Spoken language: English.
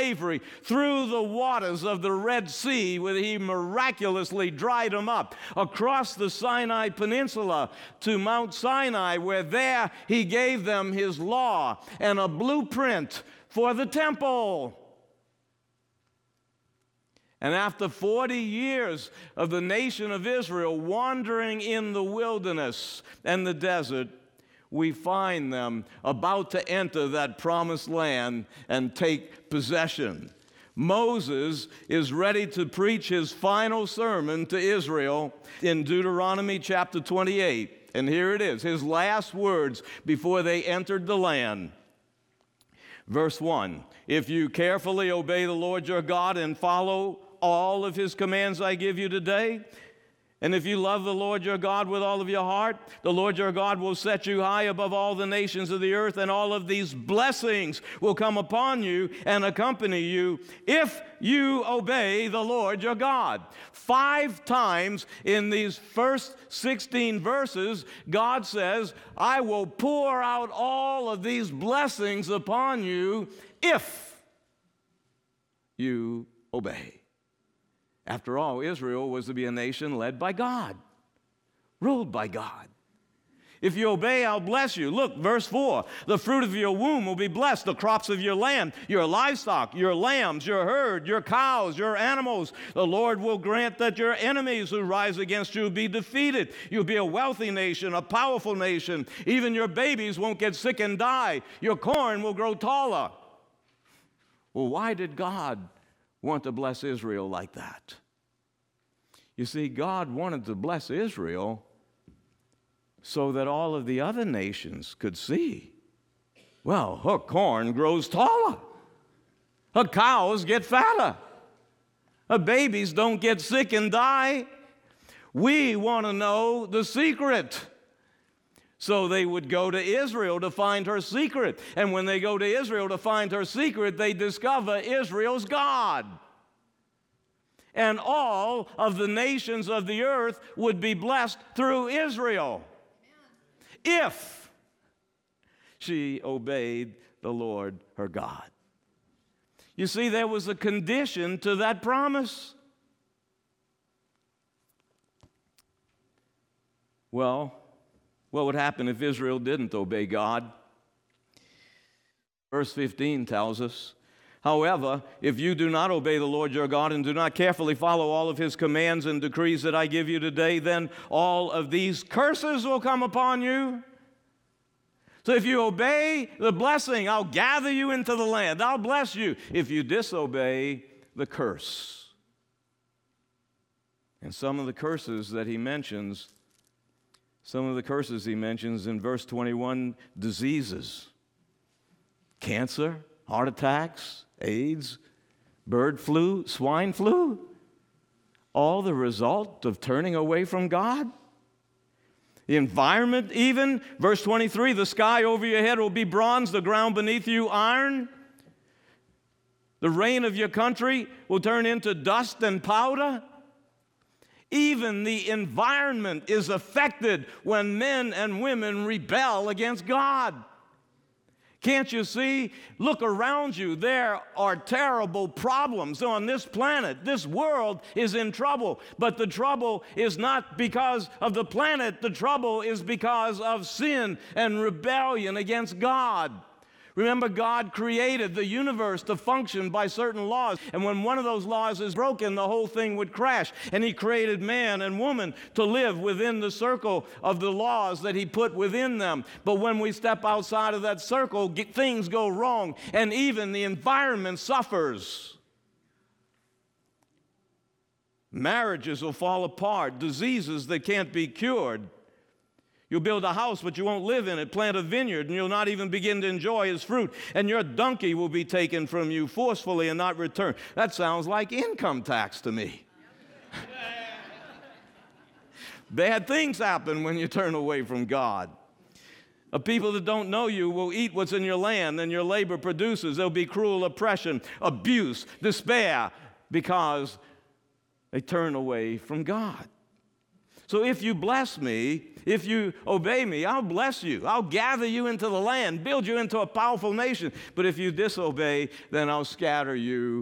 slavery, through the waters of the Red Sea, where he miraculously dried them up, across the Sinai Peninsula to Mount Sinai, where there he gave them his law and a blueprint for the temple. And after 40 years of the nation of Israel wandering in the wilderness and the desert, we find them about to enter that promised land and take possession. Moses is ready to preach his final sermon to Israel in Deuteronomy chapter 28. And here it is, his last words before they entered the land. Verse 1, if you carefully obey the Lord your God and follow all of his commands I give you today, and if you love the Lord your God with all of your heart, the Lord your God will set you high above all the nations of the earth, and all of these blessings will come upon you and accompany you if you obey the Lord your God. 5 times in these first 16 verses, God says, I will pour out all of these blessings upon you if you obey. After all, Israel was to be a nation led by God, ruled by God. If you obey, I'll bless you. Look, verse 4, the fruit of your womb will be blessed, the crops of your land, your livestock, your lambs, your herd, your cows, your animals. The Lord will grant that your enemies who rise against you be defeated. You'll be a wealthy nation, a powerful nation. Even your babies won't get sick and die. Your corn will grow taller. Well, why did God want to bless Israel like that? You see, God wanted to bless Israel so that all of the other nations could see, well, her corn grows taller, her cows get fatter, her babies don't get sick and die. We want to know the secret. So they would go to Israel to find her secret. And when they go to Israel to find her secret, they discover Israel's God. And all of the nations of the earth would be blessed through Israel if she obeyed the Lord her God. You see, there was a condition to that promise. Well, what would happen if Israel didn't obey God? Verse 15 tells us, however, if you do not obey the Lord your God and do not carefully follow all of his commands and decrees that I give you today, then all of these curses will come upon you. So if you obey the blessing, I'll gather you into the land. I'll bless you. If you disobey, the curse. And some of the curses he mentions in verse 21, diseases, cancer, heart attacks, AIDS, bird flu, swine flu, all the result of turning away from God. The environment even, verse 23, the sky over your head will be bronze, the ground beneath you iron. The rain of your country will turn into dust and powder. Even the environment is affected when men and women rebel against God. Can't you see? Look around you. There are terrible problems on this planet. This world is in trouble. But the trouble is not because of the planet. The trouble is because of sin and rebellion against God. Remember, God created the universe to function by certain laws. And when one of those laws is broken, the whole thing would crash. And he created man and woman to live within the circle of the laws that he put within them. But when we step outside of that circle, things go wrong. And even the environment suffers. Marriages will fall apart. Diseases that can't be cured. You'll build a house, but you won't live in it. Plant a vineyard, and you'll not even begin to enjoy its fruit. And your donkey will be taken from you forcefully and not returned. That sounds like income tax to me. Bad things happen when you turn away from God. A people that don't know you will eat what's in your land, and your labor produces. There'll be cruel oppression, abuse, despair, because they turn away from God. So if you bless me, if you obey me, I'll bless you. I'll gather you into the land, build you into a powerful nation. But if you disobey, then I'll scatter you